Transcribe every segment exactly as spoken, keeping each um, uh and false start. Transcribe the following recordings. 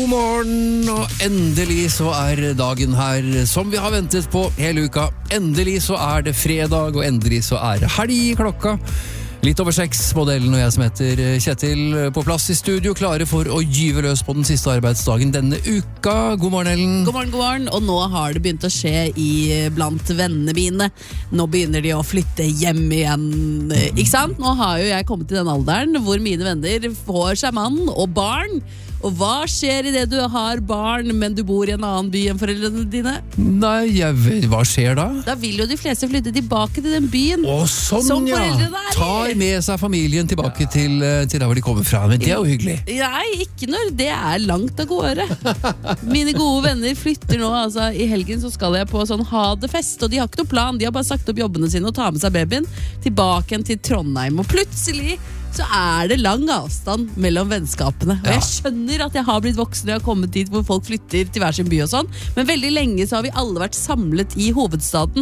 God morgen, og endelig så er dagen her som vi har ventet på hele uka. Endelig så er det fredag, og endelig så er det helg i klokka. Litt over seks, modellen og jeg som heter Kjetil på plass i studio, klare for å gyve løs på den siste arbeidsdagen denne uka. God morgen, Ellen. God morgen, god morgen. Og nå har det begynt å skje i blant vennene mine. Nå begynner de å flytte hjem igjen, ikke sant? Nå har jo jeg kommet til den alderen hvor mine venner får seg mann og barn. Og hva skjer i det du har barn, men du bor i en annen by enn foreldrene dine? Nei, jeg vet, hva skjer da? Da vil jo de fleste flytte tilbake til den byen. Å, sånn, som ja. foreldrene er i. Tar med seg familien tilbake ja. til, til der hvor de kommer fra. Men det er jo hyggelig. Nei, ikke når det er langt av gårde. Mine gode venner flytter nå, altså i helgen så skal jeg på sånn ha-det-fest, og de har ikke noe plan, de har bare sagt opp jobbene sine og tar med seg babyen tilbake igjen til Trondheim. Og plutselig så er det lang avstand mellom vennskapene. Og jeg skjønner at jeg har blitt voksen og jeg har kommet dit hvor folk flytter til hver sin by og sånn, men veldig lenge så har vi alle vært samlet i hovedstaden.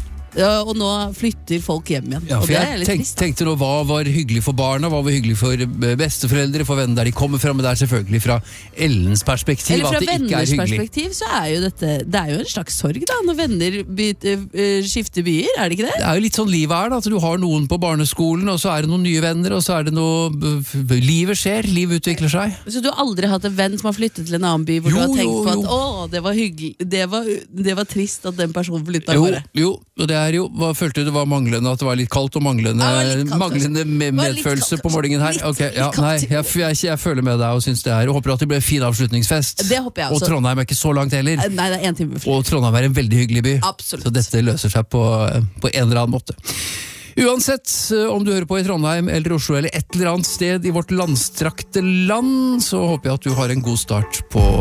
Og nå flytter folk hjem igjen. Ja, og det er jeg litt tenk, trist. tenkte nå hva var hyggelig for barna, hva var hyggelig for besteforeldre, for venner der de kommer fra, men det er selvfølgelig fra Ellens perspektiv. Eller fra at det ikke er venners hyggelig. perspektiv så er jo dette, det er jo en slags sorg da, når venner byter, uh, skifter byer, er det ikke det? Det er jo litt sånn livet er da, at du har noen på barneskolen, og så er det noen nye venner, og så er det noe, livet skjer, livet utvikler seg. Så du har aldri hatt en venn som har flyttet til en annen by, hvor Jo, du har tenkt jo, på at, jo. å, det var hyggelig, det var, det var trist at den personen flyttet av Jo, gårde. jo, og det er jo, hva følte du det var manglende, at det var litt kaldt og manglende, Ja, det var litt kaldt, manglende med, Det var litt medfølelse kaldt, på morgenen her? litt- Ok, ja, litt kaldt. nei, jeg, jeg, jeg føler med deg og synes det er, og håper at det blir en fin avslutningsfest. Det håper jeg Og også. Trondheim er ikke så langt heller. Nei, det er en time for Og Trondheim er en veldig hyggelig by. Absolutt. Så dette løser seg på, på en eller annen måte. Uansett, om du hører på i Trondheim eller Oslo eller et eller annet sted i vårt landstrakte land, så håper jeg at du har en god start på